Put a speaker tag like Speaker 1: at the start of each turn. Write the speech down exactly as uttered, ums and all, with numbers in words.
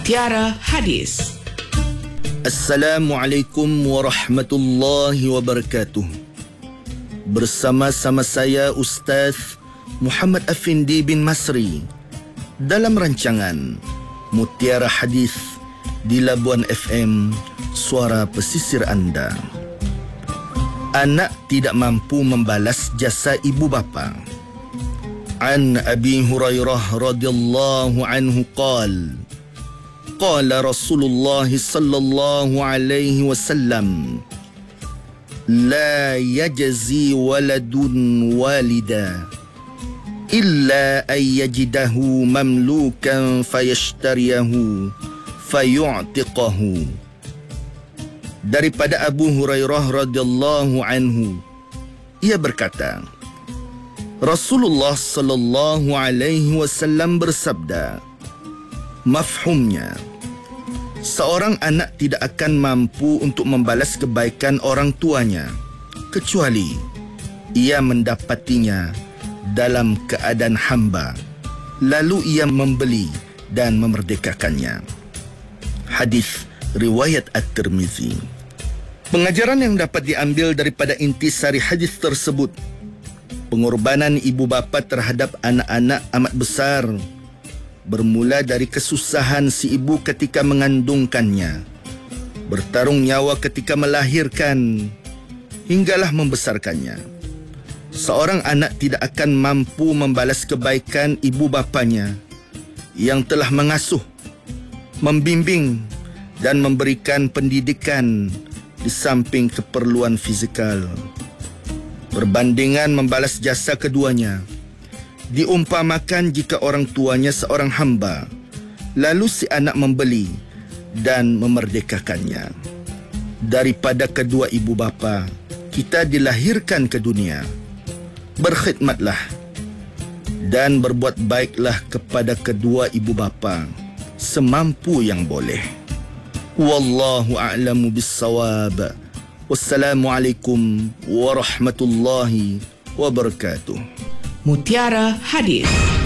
Speaker 1: Mutiara Hadis.
Speaker 2: Assalamualaikum warahmatullahi wabarakatuh. Bersama-sama saya Ustaz Muhammad Afindi bin Masri dalam rancangan Mutiara Hadis di Labuan F M, suara pesisir anda. Anak tidak mampu membalas jasa ibu bapa. An Abi Hurairah radhiyallahu anhu qala qala Rasulullah sallallahu alaihi wasallam la yajzi waladun walida illa ay yajidahu mamlukan fayashtariyahu fayu'tiqahu. Daripada Abu Hurairah radhiyallahu anhu, ia berkata, Rasulullah sallallahu alaihi wasallam bersabda, mafhumnya, seorang anak tidak akan mampu untuk membalas kebaikan orang tuanya kecuali ia mendapatinya dalam keadaan hamba, lalu ia membeli dan memerdekakannya. Hadis riwayat At-Tirmizi. Pengajaran yang dapat diambil daripada intisari hadis tersebut, pengorbanan ibu bapa terhadap anak-anak amat besar, bermula dari kesusahan si ibu ketika mengandungkannya, bertarung nyawa ketika melahirkan, hinggalah membesarkannya. Seorang anak tidak akan mampu membalas kebaikan ibu bapanya yang telah mengasuh, membimbing dan memberikan pendidikan di samping keperluan fizikal. Perbandingan membalas jasa keduanya diumpamakan jika orang tuanya seorang hamba, lalu si anak membeli dan memerdekakannya. Daripada kedua ibu bapa, kita dilahirkan ke dunia. Berkhidmatlah dan berbuat baiklah kepada kedua ibu bapa semampu yang boleh. Wallahu a'lamu bis-shawab. Wassalamualaikum warahmatullahi wabarakatuh.
Speaker 1: Mutiara Hadis.